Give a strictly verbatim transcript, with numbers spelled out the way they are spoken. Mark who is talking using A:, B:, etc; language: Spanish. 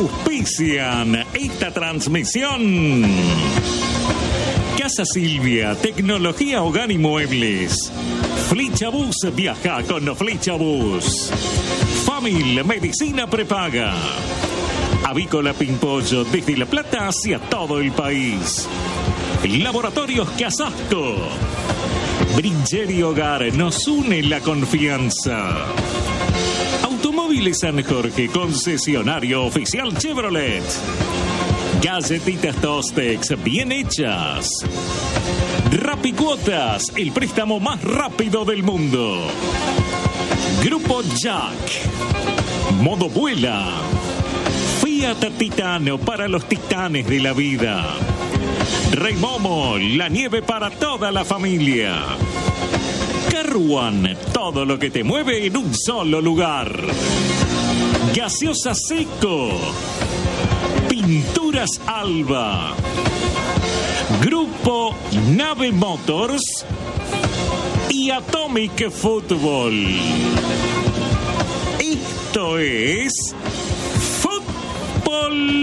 A: auspician esta transmisión. Casa Silvia, tecnología, hogar y muebles. Flichabus, viaja con Flichabus. Famil, medicina prepaga. Avícola Pimpollo, desde La Plata hacia todo el país. Laboratorios Casasco. Brincheri Hogar, nos une la confianza. Automóviles San Jorge, concesionario oficial Chevrolet. Galletitas Tostex, bien hechas. Rapicuotas, el préstamo más rápido del mundo. Grupo Jack. Modo Vuela. Fiat Titano, para los titanes de la vida. Rey Momo, la nieve para toda la familia. Carruan, todo lo que te mueve en un solo lugar. Gaseosa Seco. Pinturas Alba. Grupo Nave Motors y Atomic Fútbol. Esto es Fútbol